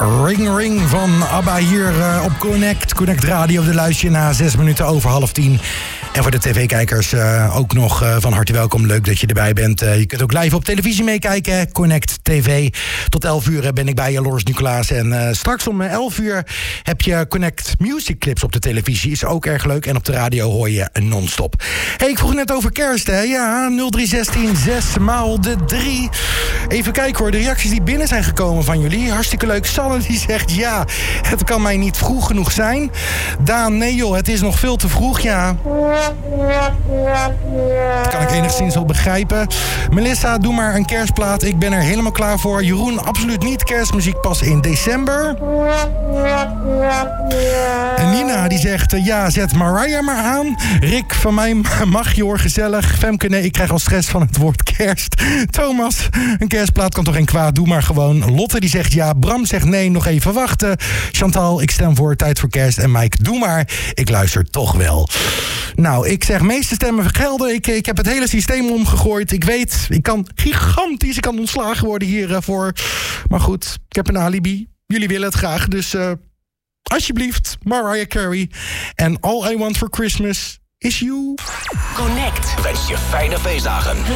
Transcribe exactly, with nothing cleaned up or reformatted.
Ring Ring van ABBA hier uh, op Connect. Connect Radio, de luister je na zes minuten over half tien. En voor de tv-kijkers uh, ook nog uh, van harte welkom. Leuk dat je erbij bent. Uh, je kunt ook live op televisie meekijken. Connect T V. Tot elf uur uh, ben ik bij je, Loris Nicolaas. En uh, straks om elf uur heb je Connect Music Clips op de televisie. Is ook erg leuk. En op de radio hoor je non-stop. Hey, ik vroeg net over kerst, hè? Ja, nul drie zestien zes maal de drie. Even kijken hoor, de reacties die binnen zijn gekomen van jullie. Hartstikke leuk. Sanne die zegt ja, het kan mij niet vroeg genoeg zijn. Daan, nee joh, het is nog veel te vroeg, ja. Dat kan ik enigszins wel begrijpen. Melissa, doe maar een kerstplaat. Ik ben er helemaal klaar voor. Jeroen, absoluut niet. Kerstmuziek pas in december. En Nina, die zegt uh, ja, zet Mariah maar aan. Rick, van mij mag je hoor, gezellig. Femke, nee, ik krijg al stress van het woord kerst. Thomas, een kerstplaat kan toch geen kwaad. Doe maar gewoon. Lotte, die zegt ja. Bram zegt nee, nog even wachten. Chantal, ik stem voor tijd voor kerst. En Mike, doe maar. Ik luister toch wel. Nou, ik zeg meeste stemmen vergelden. Ik, ik heb het hele systeem omgegooid. Ik weet, ik kan gigantisch, ik kan ontslagen worden hiervoor. Uh, maar goed, ik heb een alibi. Jullie willen het graag, dus uh, alsjeblieft, Mariah Carey. En All I Want for Christmas is You. Connect. Wens je fijne feestdagen.